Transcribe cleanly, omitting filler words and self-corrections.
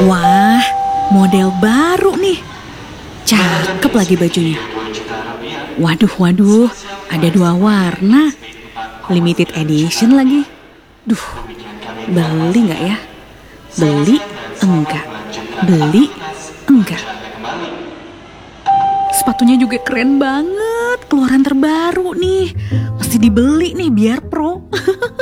Wah, model baru nih. Cakep lagi bajunya. Waduh, ada 2 warna. Limited edition lagi. Duh, beli nggak ya? Beli enggak. Beli enggak. Sepatunya juga keren banget. Keluaran terbaru nih. Mesti dibeli nih biar pro.